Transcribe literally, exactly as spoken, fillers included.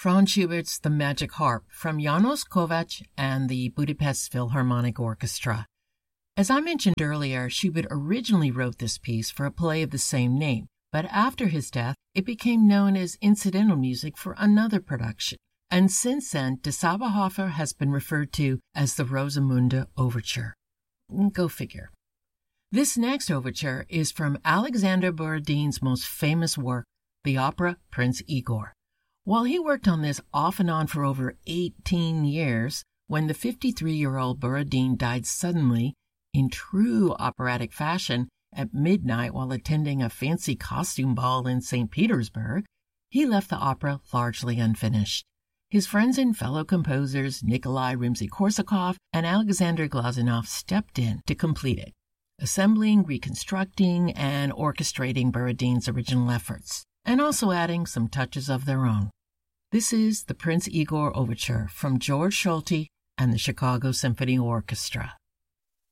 Franz Schubert's The Magic Harp from Janos Kovacs and the Budapest Philharmonic Orchestra. As I mentioned earlier, Schubert originally wrote this piece for a play of the same name, but after his death, it became known as incidental music for another production. And since then, Die Zauberhofer has been referred to as the Rosamunde Overture. Go figure. This next overture is from Alexander Borodin's most famous work, the opera Prince Igor. While he worked on this off and on for over eighteen years, when the fifty-three-year-old Borodin died suddenly, in true operatic fashion, at midnight while attending a fancy costume ball in Saint Petersburg, he left the opera largely unfinished. His friends and fellow composers Nikolai Rimsky-Korsakov and Alexander Glazunov stepped in to complete it, assembling, reconstructing, and orchestrating Borodin's original efforts, and also adding some touches of their own. This is the Prince Igor Overture from George Solti and the Chicago Symphony Orchestra.